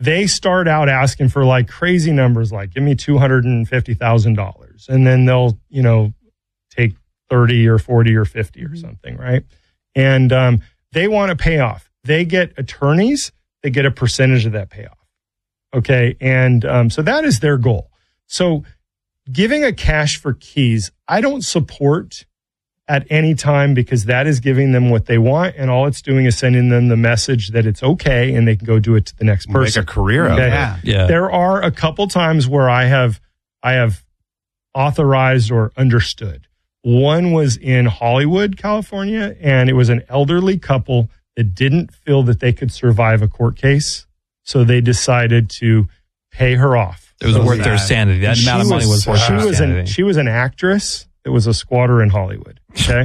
they start out asking for like crazy numbers, like give me $250,000. And then they'll, take 30 or 40 or 50 or something, right? And they want to pay off. They get attorneys, they get a percentage of that payoff. Okay. And so that is their goal. So giving a cash for keys, I don't support at any time, because that is giving them what they want, and all it's doing is sending them the message that it's okay and they can go do it to the next person. Make a career out of it. Yeah. There are a couple times where I have authorized or understood. One was in Hollywood, California, and it was an elderly couple that didn't feel that they could survive a court case, so they decided to pay her off. It was worth their sanity. That amount of money was worth their sanity. She was an actress that was a squatter in Hollywood. Okay.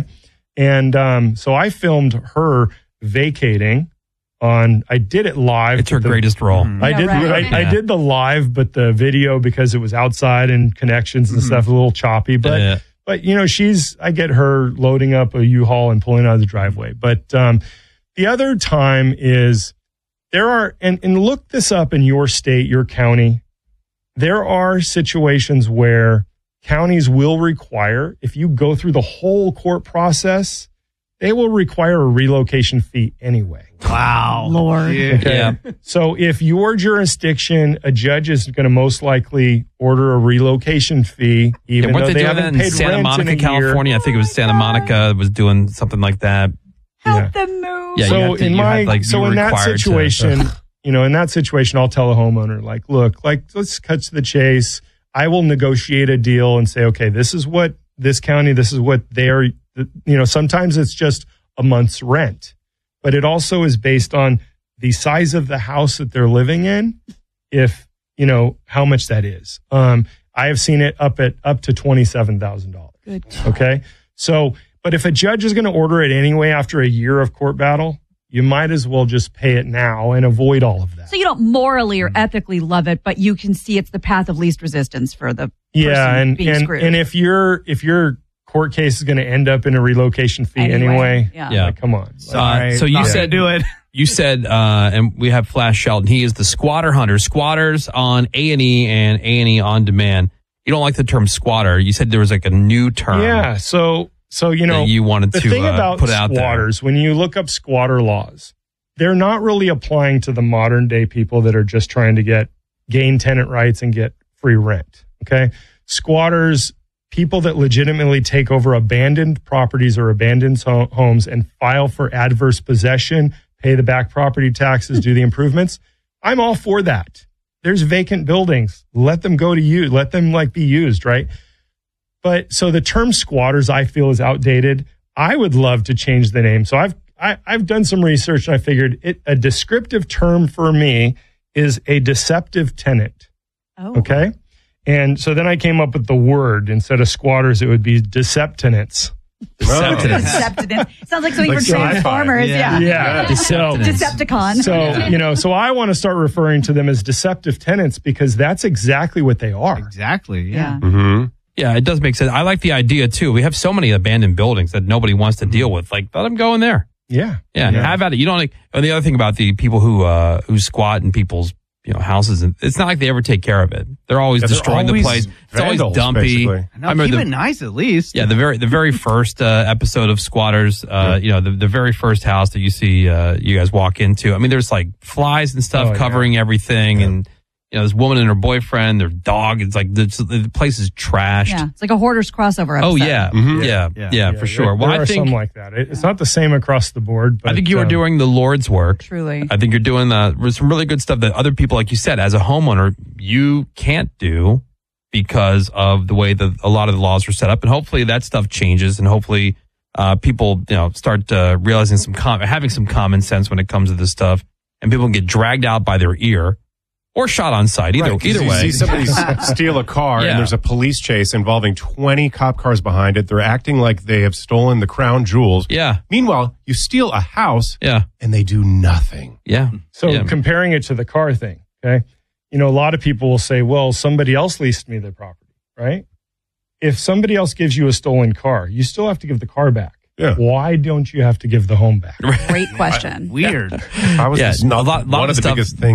And so I filmed her vacating I did it live. It's her greatest role. I did the live, but the video, because it was outside and connections and stuff, a little choppy. But I get her loading up a U-Haul and pulling out of the driveway. But the other time is there are, and look this up in your state, your county, there are situations where counties will require, if you go through the whole court process, they will require a relocation fee anyway. Wow. Lord. Okay. Yeah. So if your jurisdiction, a judge is going to most likely order a relocation fee, even though they haven't paid Santa rent Monica, in a California. year. I think it was Santa Monica was doing something like that. Help them move. Yeah, So in that situation, in that situation, I'll tell a homeowner, look, let's cut to the chase. I will negotiate a deal and say, okay, this is what this county, this is what they're, sometimes it's just a month's rent, but it also is based on the size of the house that they're living in. If, how much that is. I have seen it up to $27,000. Good. Okay. So, but if a judge is going to order it anyway after a year of court battle, you might as well just pay it now and avoid all of that. So you don't morally or ethically love it, but you can see it's the path of least resistance for the person being screwed. And if your court case is going to end up in a relocation fee anyway, come on. So you said do it. You said, and we have Flash Shelton. He is the squatter hunter. Squatters on A&E and A&E on demand. You don't like the term squatter. You said there was a new term. Yeah. So you wanted the to thing about put it out squatters, when you look up squatter laws, they're not really applying to the modern day people that are just trying to gain tenant rights and get free rent. Okay. Squatters, people that legitimately take over abandoned properties or abandoned homes and file for adverse possession, pay the back property taxes, do the improvements. I'm all for that. There's vacant buildings. Let them go to use. Let them be used, right? But so the term squatters, I feel, is outdated. I would love to change the name. So I've done some research and I figured a descriptive term for me is a deceptive tenant. Oh. Okay. And so then I came up with the word. Instead of squatters, it would be deceptenants. Deceptinant. Sounds like something for Transformers. Yeah. Decepticon. So I want to start referring to them as deceptive tenants because that's exactly what they are. Exactly. Yeah. Mm-hmm. Yeah, it does make sense. I like the idea too. We have so many abandoned buildings that nobody wants to deal with. Let them go in there. Yeah. Have at it. You don't. And the other thing about the people who squat in people's houses, it's not like they ever take care of it. They're always destroying the place. It's always dumpy. Keep it nice at least. Yeah, the very first episode of Squatters. The very first house that you see you guys walk into. I mean, there's flies and stuff covering everything, and this woman and her boyfriend, their dog. It's the place is trashed. Yeah, it's like a Hoarders crossover episode. Oh yeah, mm-hmm. For sure. There are some like that. It's not the same across the board. But I think you are doing the Lord's work. Truly, I think you're doing some really good stuff that other people, like you said, as a homeowner, you can't do because of the way that a lot of the laws are set up. And hopefully that stuff changes, and hopefully people start realizing having some common sense when it comes to this stuff, and people can get dragged out by their ear. Or shot on sight. Either way. You see somebody steal a car and there's a police chase involving 20 cop cars behind it. They're acting like they have stolen the crown jewels. Yeah. Meanwhile, you steal a house and they do nothing. Yeah. So comparing it to the car thing, okay? A lot of people will say, well, somebody else leased me the property, right? If somebody else gives you a stolen car, you still have to give the car back. Yeah. Why don't you have to give the home back? Great question. Weird. I was one of the biggest things.